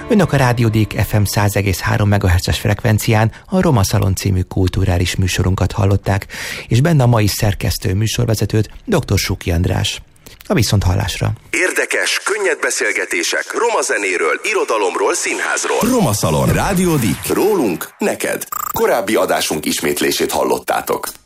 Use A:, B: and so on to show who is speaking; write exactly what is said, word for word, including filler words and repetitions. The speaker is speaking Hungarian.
A: Önök a Rádiódik ef em száz egész három megahertzes frekvencián a Roma Szalon című kulturális műsorunkat hallották, és benne a mai szerkesztő műsorvezetőt, dr. Suki András. A viszonthallásra.
B: Érdekes, könnyed beszélgetések roma zenéről, irodalomról, színházról.
C: Roma Szalon. Rádiódik. Rólunk, neked. Korábbi adásunk ismétlését hallottátok.